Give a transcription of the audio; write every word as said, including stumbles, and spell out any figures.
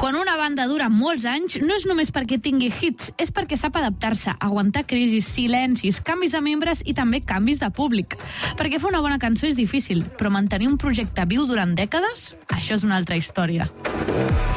Quan una banda dura molts anys, no és només perquè tingui hits, és perquè sap adaptar-se, aguantar crisis, silencis, canvis de membres i també canvis de públic. Perquè fer una bona cançó és difícil, però mantenir un projecte viu durant dècades, això és una altra història.